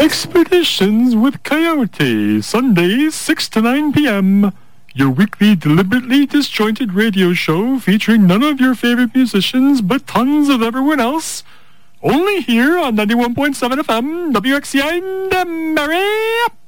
Expeditions with Coyote, Sundays 6 to 9 p.m. Your weekly deliberately disjointed radio show featuring none of your favorite musicians but tons of everyone else. Only here on 91.7 FM, WXCI Mary.